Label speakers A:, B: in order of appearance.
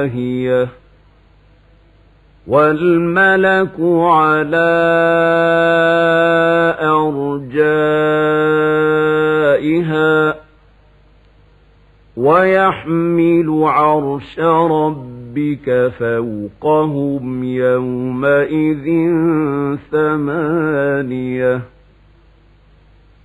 A: هي والملك على أرجائها ويحمل عرش ربك فوقهم يومئذ ثمانية